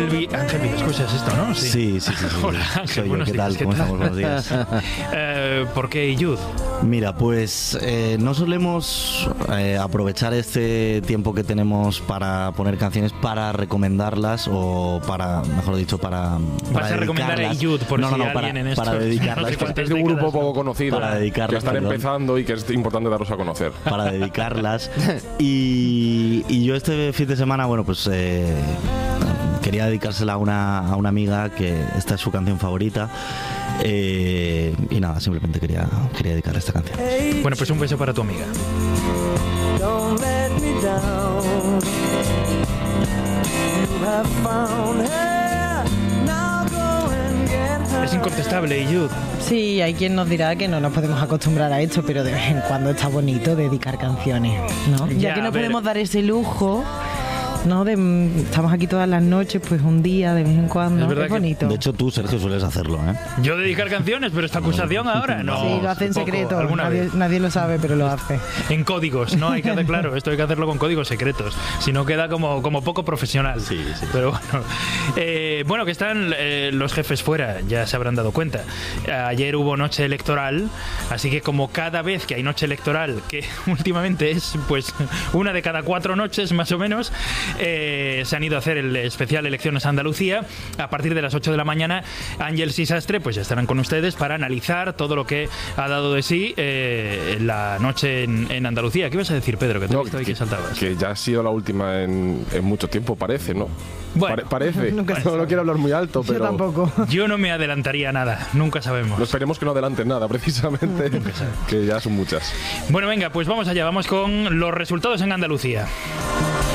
Ángel, escuchas esto, ¿no? Sí. Hola, Ángel, Soy yo. buenos ¿Qué días, tal? ¿Cómo estamos? Buenos días. ¿Por qué Yud? Mira, pues no solemos aprovechar este tiempo que tenemos para poner canciones para recomendarlas o para, mejor dicho, para Vas a recomendar a Yud por si alguien en esto. Para dedicarlas. No Es de un grupo poco conocido Para dedicarlas, que están empezando y que es importante darlos a conocer. Para dedicarlas. Y yo este fin de semana, bueno, pues quería dedicársela a una amiga que esta es su canción favorita. Y nada, simplemente quería dedicarle esta canción. Bueno, pues un beso para tu amiga. Don't let me down. You have found her. Now go and get her. Es incontestable, Yud. Sí, hay quien nos dirá que no nos podemos acostumbrar a esto, pero de vez en cuando está bonito dedicar canciones, ¿no? Ya que no podemos dar ese lujo, ¿no? Estamos aquí todas las noches, pues un día, de vez en cuando, es bonito. De hecho, tú, Sergio, sueles hacerlo, ¿eh? Yo dedicar canciones, pero esta acusación ahora, no. Sí, lo hace en secreto, nadie lo sabe, pero lo hace. En códigos, ¿no? Hay que hacer, claro, esto hay que hacerlo con códigos secretos, si no queda como poco profesional. Sí. Pero bueno, que están los jefes fuera, ya se habrán dado cuenta. Ayer hubo noche electoral, así que como cada vez que hay noche electoral, que últimamente es pues una de cada 4 noches más o menos, se han ido a hacer el especial Elecciones Andalucía. A partir de las 8 de la mañana, Ángeles y Sastre pues ya estarán con ustedes para analizar todo lo que ha dado de sí la noche en Andalucía. ¿Qué ibas a decir, Pedro? Que te he visto ahí que saltabas. Que ya ha sido la última en mucho tiempo, parece, ¿no? Bueno, parece. No quiero hablar muy alto, pero... Yo tampoco. Yo no me adelantaría a nada, nunca sabemos. No esperemos que no adelanten nada, precisamente, que ya son muchas. Bueno, venga, pues vamos allá, vamos con los resultados en Andalucía.